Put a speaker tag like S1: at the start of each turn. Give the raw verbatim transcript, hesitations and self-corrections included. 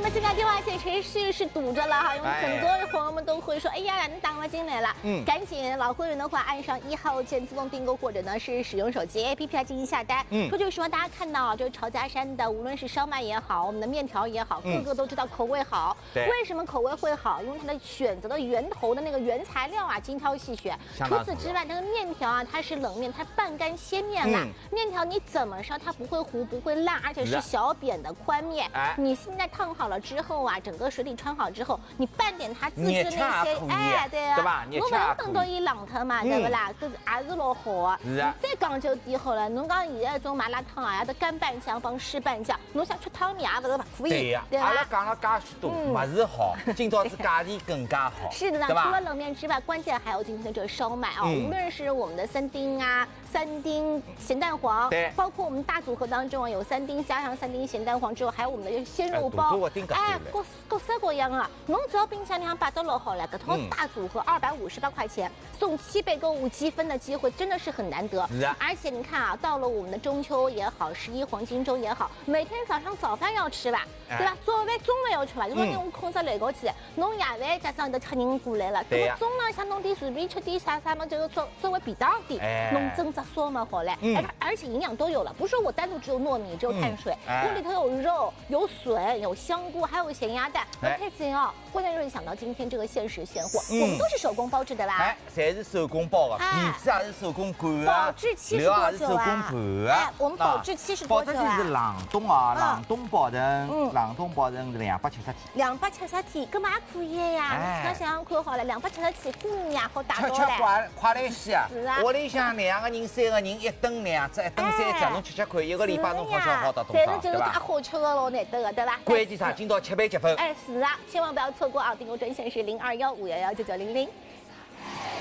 S1: 么现在电话线持续是堵着了哈，有很多朋友们都会说，哎呀，你打完进来了，嗯，赶紧老会员的话按上一号键自动订购，或者呢是使用手机 A P P 来进行下单。嗯，这就是说大家看到这个潮家山的，无论是烧麦也好，我们的面条也好，个个都知道口味好。对，为什么口味会好？因为它的选择的源头的那个原材料啊，精挑细选。除此之外，那个面条啊，它是冷面，它半干鲜面嘛，面条你怎么烧它不会糊不会烂，而且是小扁的宽面。你现在烫好了之后啊，整个水里穿好之后，你拌点它自制那些，哎，对啊，对吧？我们等到伊冷脱嘛，对不啦？搿是也是老好啊。是啊。再讲究点好了，侬讲现在种麻辣烫啊，要得干拌酱帮湿拌酱，侬想吃汤面也勿是勿可以。对呀。阿拉讲了介许多，物事好，今朝子价钿更加好。是的呢，除了冷面之外，关键还有今天的这个烧麦啊，无论是我们的三丁啊。三丁咸蛋黄，对，包括我们大组合当中啊，有三丁加上三丁咸蛋黄之后，还有我们的鲜肉包，哎，各各色各样啊！侬只要冰箱里向摆着老好了，这套大组合二百五十八块钱，送七倍购物积分的机会真的是很难得。是啊，而且你看啊，到了我们的中秋也好，十一黄金周也好，每天早上早饭要吃吧，对吧？早饭中饭要吃吧，如果侬空着来过去，侬夜饭加上你的客人过来了，那么中浪向弄点随便吃点啥啥嘛，这个作作为便当点，弄蒸。说嘛好嘞，而而且营养都有了，不是说我单独只有糯米，只有碳水，我里头有肉、有笋、有香菇，还有咸鸭蛋，很开心哦。关键就是想到今天这个限时现货，我们都是手工包制的啦，哎，
S2: 侪是手工包的，皮子也是手工擀啊，
S1: 保质期是多久啊？哎，我们保质期是多久啊？
S2: 保质期是冷冻啊，冷冻保存，冷冻保存是两百七十天。
S1: 两百七十天，搿么也可以呀。你自家想想看好了，两百七十天，过年也好打包嘞。
S2: 吃吃快快来些啊！是啊。屋里向两个人。三个人一顿两只，一顿三只，侬吃吃看，一个礼拜侬好消耗到多少，
S1: 对吧？介好吃的老难得的，对吧？
S2: 关键啥？今朝七倍积分。
S1: 哎，是啊，千万不要错过啊！订购专线是零二幺五幺幺九九零零。